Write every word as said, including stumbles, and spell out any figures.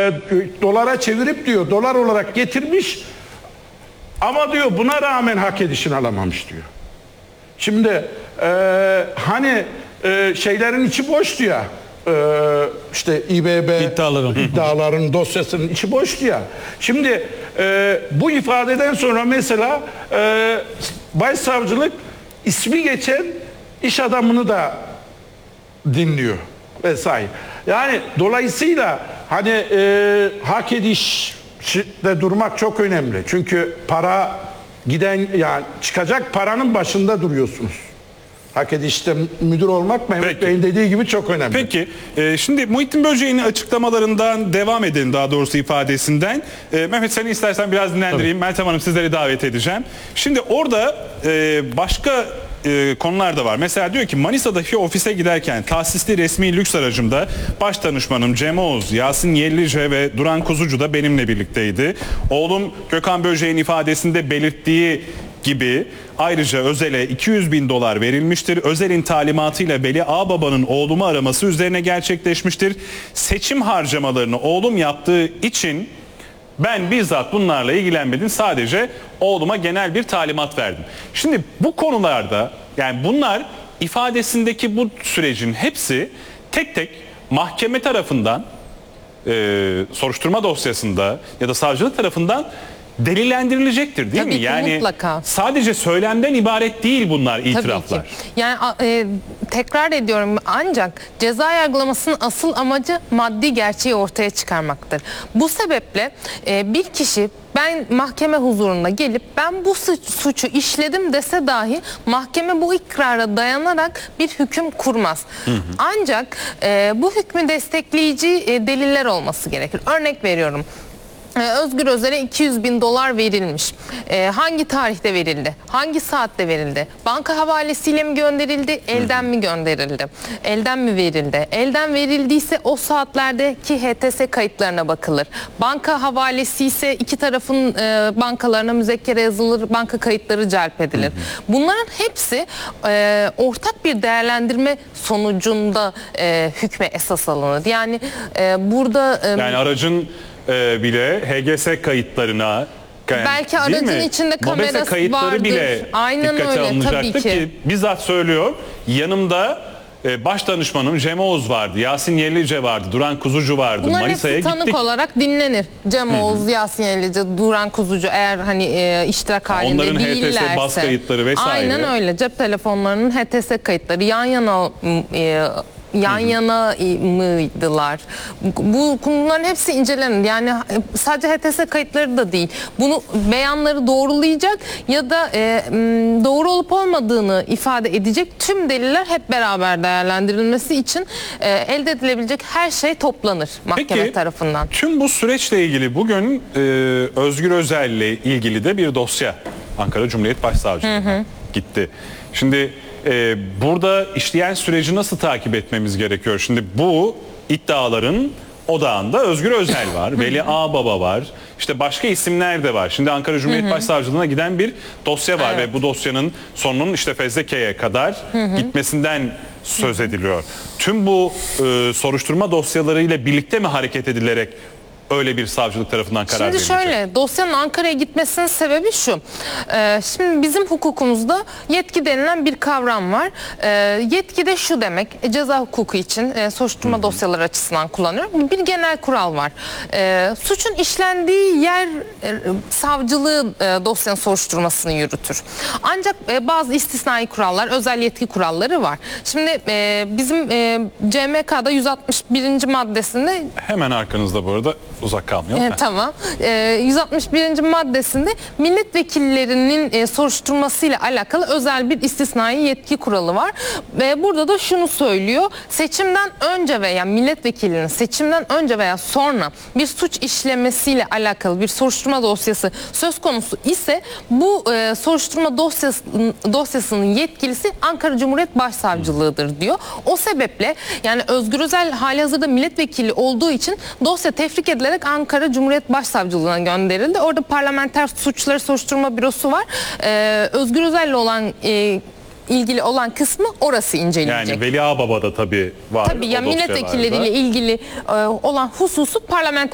dolara çevirip diyor dolar olarak getirmiş ama diyor buna rağmen hak edişini alamamış diyor. Şimdi e, hani e, şeylerin içi boştu ya, e, işte İBB iddiaların. iddiaların dosyasının içi boştu ya. Şimdi e, bu ifadeden sonra mesela e, Başsavcılık ismi geçen iş adamını da dinliyor vesaire. Yani dolayısıyla hani e, hak edişte durmak çok önemli. Çünkü para giden, yani çıkacak paranın başında duruyorsunuz. Hak edişte müdür olmak Mehmet Bey'in dediği gibi çok önemli. Peki, e, şimdi Muhittin Böceği'nin açıklamalarından devam edelim, daha doğrusu ifadesinden. E, Mehmet, seni istersen biraz dinlendireyim. Tabii. Meltem Hanım, sizleri davet edeceğim. Şimdi orada e, başka e, konular da var. Mesela diyor ki Manisa'daki ofise giderken tahsisli resmi lüks aracımda baş danışmanım Cem Oğuz, Yasin Yellice ve Duran Kuzucu da benimle birlikteydi. Oğlum Gökhan Böceğin ifadesinde belirttiği gibi ayrıca Özel'e iki yüz bin dolar verilmiştir. Özel'in talimatıyla Veli Ağbaba'nın oğlumu araması üzerine gerçekleşmiştir. Seçim harcamalarını oğlum yaptığı için ben bizzat bunlarla ilgilenmedim. Sadece oğluma genel bir talimat verdim. Şimdi bu konularda, yani bunlar ifadesindeki bu sürecin hepsi tek tek mahkeme tarafından e, soruşturma dosyasında ya da savcılık tarafından delillendirilecektir, değil Tabii mi? ki, Yani mutlaka. sadece söylemden ibaret değil bunlar, itiraflar. Tabii ki. Yani e, tekrar ediyorum, ancak ceza yargılamasının asıl amacı maddi gerçeği ortaya çıkarmaktır. Bu sebeple e, bir kişi ben mahkeme huzuruna gelip ben bu suçu işledim dese dahi mahkeme bu ikrara dayanarak bir hüküm kurmaz. Hı hı. Ancak e, bu hükmü destekleyici e, deliller olması gerekir. Örnek veriyorum. Özgür Özel'e iki yüz bin dolar verilmiş. Ee, hangi tarihte verildi? Hangi saatte verildi? Banka havalesiyle mi gönderildi? Elden mi gönderildi? Elden mi verildi? Elden verildiyse o saatlerdeki H T S kayıtlarına bakılır. Banka havalesi ise iki tarafın e, bankalarına müzekkere yazılır, banka kayıtları celp edilir. Bunların hepsi e, ortak bir değerlendirme sonucunda e, hükme esas alınır. Yani e, burada... E, yani aracın Ee, bile H G S kayıtlarına, yani, belki aracın içinde kamerası kayıtları vardır. bile Aynen dikkate öyle, alınacaktır tabii ki. ki bizzat söylüyor. Yanımda e, baş danışmanım Cem Oğuz vardı, Yasin Yellice vardı, Duran Kuzucu vardı. Bunların Manisa'ya hepsi tanık gittik. olarak dinlenir. Cem Oğuz, Yasin Yellice, Duran Kuzucu eğer hani e, iştirak halinde onların değillerse. H T S bas kayıtları vesaire. Aynen öyle. Cep telefonlarının H T S kayıtları yan yana e, yan yana mıydılar? Bu bunların hepsi incelenir. Yani sadece H T S kayıtları da değil. Bunu beyanları doğrulayacak ya da e, doğru olup olmadığını ifade edecek tüm deliller hep beraber değerlendirilmesi için e, elde edilebilecek her şey toplanır mahkeme Peki, tarafından. Tüm bu süreçle ilgili bugün e, Özgür Özel'le ilgili de bir dosya Ankara Cumhuriyet Başsavcılığı'na gitti. Şimdi Ee, burada işleyen süreci nasıl takip etmemiz gerekiyor? Şimdi bu iddiaların odağında Özgür Özel var, Veli Ağbaba var, işte başka isimler de var. Şimdi Ankara Cumhuriyet Başsavcılığı'na giden bir dosya var, evet. Ve bu dosyanın sonunun işte fezlekeye kadar hı hı. gitmesinden söz ediliyor. Tüm bu e, soruşturma dosyalarıyla birlikte mi hareket edilerek öyle bir savcılık tarafından karar verilecek? Şimdi şöyle, dosyanın Ankara'ya gitmesinin sebebi şu. Ee, şimdi bizim hukukumuzda yetki denilen bir kavram var. Ee, yetki de şu demek, e, ceza hukuku için e, soruşturma Hı-hı. dosyaları açısından kullanıyor. Bir genel kural var. E, suçun işlendiği yer e, savcılığı e, dosyanın soruşturmasını yürütür. Ancak e, bazı istisnai kurallar, özel yetki kuralları var. Şimdi e, bizim e, C M K'da yüz altmış birinci maddesinde... Hemen arkanızda bu arada. Uzak kalmayalım. E, tamam. E, yüz altmış birinci maddesinde milletvekillerinin e, soruşturmasıyla alakalı özel bir istisnai yetki kuralı var. Ve burada da şunu söylüyor. Seçimden önce veya milletvekilinin seçimden önce veya sonra bir suç işlemesiyle alakalı bir soruşturma dosyası söz konusu ise bu e, soruşturma dosyası, dosyasının yetkilisi Ankara Cumhuriyet Başsavcılığı'dır diyor. O sebeple yani Özgür Özel halihazırda milletvekili olduğu için dosya tefrik edilen Ankara Cumhuriyet Başsavcılığı'na gönderildi. Orada parlamenter suçları soruşturma bürosu var. Ee, Özgür Özel'le olan e, ilgili olan kısmı orası inceleyecek. Yani Veli Ağbaba da tabii var. Tabii ya milletvekilleriyle ilgili e, olan hususu parlamenter